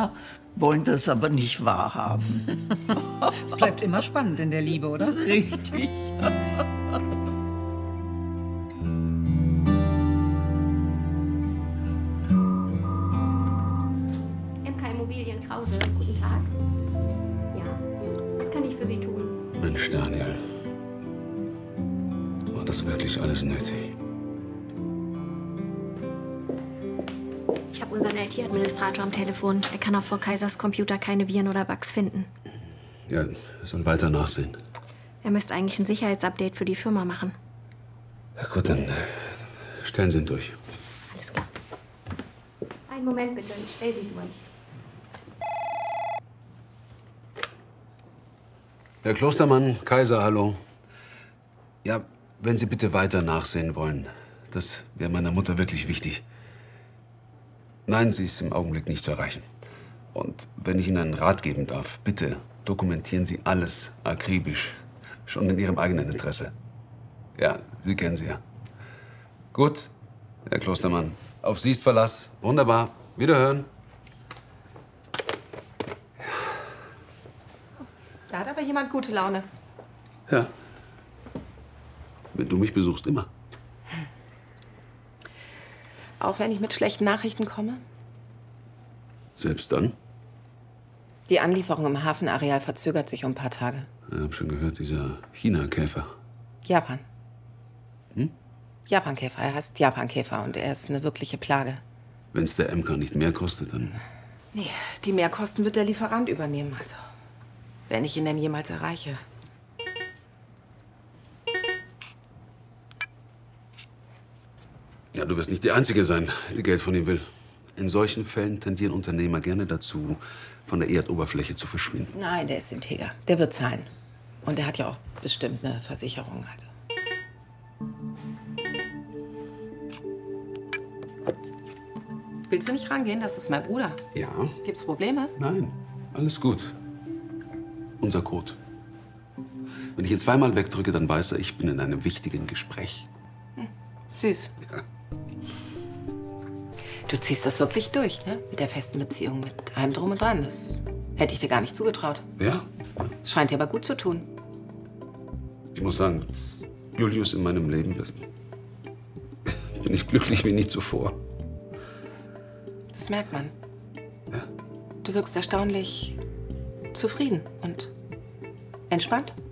Ja, wollen das aber nicht wahrhaben. Es bleibt immer spannend in der Liebe, oder? Richtig. MK Immobilien Krause, guten Tag. Ja, was kann ich für Sie tun? Mensch, Daniel. War das wirklich alles nötig? Ich habe unseren IT-Administrator am Telefon. Er kann auf Frau Kaisers Computer keine Viren oder Bugs finden. Ja, er soll weiter nachsehen. Er müsste eigentlich ein Sicherheitsupdate für die Firma machen. Ja gut, dann stellen Sie ihn durch. Alles klar. Einen Moment bitte, ich stelle Sie durch. Herr Klostermann, Kaiser, hallo. Ja, wenn Sie bitte weiter nachsehen wollen, das wäre meiner Mutter wirklich wichtig. Nein, sie ist im Augenblick nicht zu erreichen. Und wenn ich Ihnen einen Rat geben darf, bitte dokumentieren Sie alles akribisch, schon in Ihrem eigenen Interesse. Ja, Sie kennen sie ja. Gut, Herr Klostermann, auf Sie ist Verlass. Wunderbar, wiederhören. Da hat aber jemand gute Laune. Ja, wenn du mich besuchst, immer. Auch wenn ich mit schlechten Nachrichten komme? Selbst dann? Die Anlieferung im Hafenareal verzögert sich um ein paar Tage. Ich habe schon gehört, dieser China-Käfer. Japan. Hm? Japankäfer. Er heißt Japankäfer und er ist eine wirkliche Plage. Wenn es der MK nicht mehr kostet, dann... Nee, die Mehrkosten wird der Lieferant übernehmen, also. Wenn ich ihn denn jemals erreiche. Ja, du wirst nicht die Einzige sein, die Geld von ihm will. In solchen Fällen tendieren Unternehmer gerne dazu, von der Erdoberfläche zu verschwinden. Nein, der ist integer. Der wird zahlen. Und er hat ja auch bestimmt eine Versicherung, also. Willst du nicht rangehen? Das ist mein Bruder. Ja? Gibt's Probleme? Nein, alles gut. Unser Code. Wenn ich ihn zweimal wegdrücke, dann weiß er, ich bin in einem wichtigen Gespräch. Süß. Ja. Du ziehst das wirklich durch, ne? Mit der festen Beziehung, mit allem drum und dran. Das hätte ich dir gar nicht zugetraut. Ja? Scheint dir aber gut zu tun. Ich muss sagen, mit Julius in meinem Leben bin ich glücklich wie nie zuvor. Das merkt man. Ja. Du wirkst erstaunlich zufrieden und entspannt.